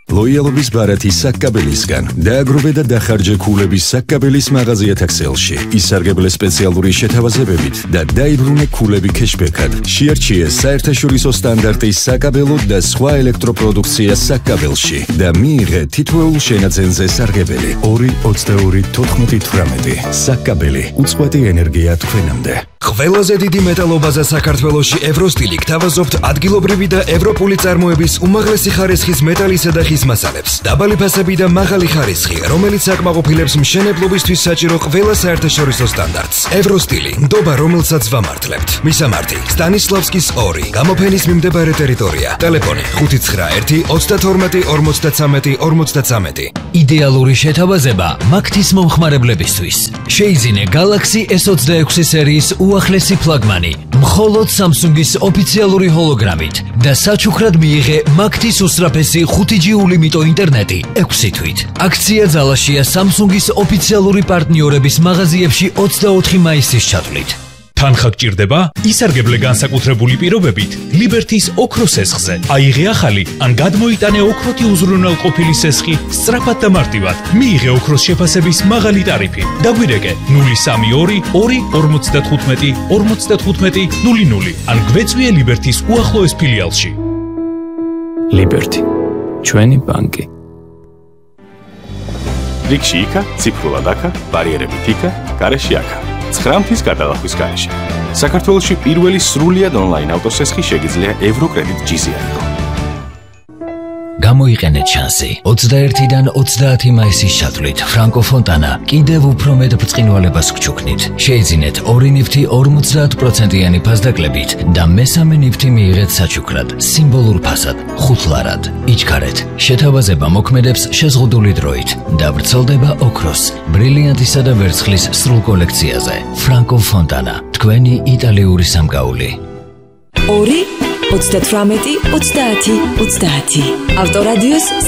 ლოიალობის ბარათი საკაბელისგან. დააგროვე და დახარჯე ქულების საკაბელის მაღაზიათა ქსელში. ისარგებლე სპეციალური შეთავაზებებით და დაიბრუნე ქულები ქეშბექად. შეარჩიე საერთაშორისო სტანდარტის საკაბელო და სხვა ელექტროპროდუქცია საკაბელში და მიიღე თითოეულ შენაძენზე სარგებელი 2-22-14-18. საკაბელი უწყვეტი ენერგია თქვენამდე. ყველაზე დიდი მეტალობაზე საქართველოში ევროსტილი გთავაზობთ ადგილობრივი და ევროპული წარმოების უმაღლესი ხარისხის მეტალისა და ხის მასალებს. დაბალი ფასები და მაღალი ხარისხი, რომელიც აკმაყოფილებს მშენებლობისთვის საჭირო ყველა საერთაშორისო სტანდარტს. ევროსტილი, ნდობა, რომელსაც ვამართლებთ. მისამართი: სტანისლავსკის 2, გამოფენის მიმდებარე ტერიტორია. ტელეფონი: 591-92-53-53. იდეალური შეთავაზება მაგთის მომხმარებლებისთვის. შეიძინე Galaxy S26 სერიის უახლესი ფლაგმანი, მხოლოდ Samsung-ის ოფიციალური ჰოლოგრამით და საჩუქრად მიიღე მაგთის უსწრაფესი 5G ულიმიტო ინტერნეტი 6 თვით. აქცია ძალაშია Samsung-ის ოფიციალური პარტნიორების მაღაზიებში 24 მაისის ჩათვლით. თანხა გჭირდება? ისარგებლე განსაკუთრებული პირობებით ლიბერთის ოქროს სესხზე. აიღე ახალი ან გადმოიტანე ოქროთი უზრუნველყოფილი სესხი სწრაფად და მარტივად. მიიღე ოქროს შეფასების მაღალი ტარიფი. დაგვირეკე 032 2 55 00 ან გვეწვიე ლიბერთის უახლოეს ფილიალში. ლიბერთი, ჩვენი ბანკი. რიგში იქა, ციფრულად აქა, ბარიერებით იქა, გარეშე აქა. 9 მთის გადალახვის გარეშე. საქართველოში პირველი სრულიად ონლაინ ავტოსესხი შეგიძლია ევროკრედიტ ჯიზი აიღო. გამოიყენეთ შანსი. 21-დან 30 მაისის ჩათვლით ფრანკო ფონტანა კიდევ უფრო მეტ ბრწყინვალებას გჩუქნით. შეიძინეთ 2 ნივთი 50%-იანი ფასდაკლებით და მესამე ნივთი მიიღეთ საჩუქრად, სიმბოლურ ფასად, 5 ლარად. იჩქარეთ. შეთავაზება მოქმედებს შეზღუდული დროით და ვრცელდება ოქროს, ბრილიანტისა და ვერცხლის სრულ კოლექციაზე. ფრანკო ფონტანა, თქვენი იტალიური სამგაული. 2 38 30 30. ავტორადიოს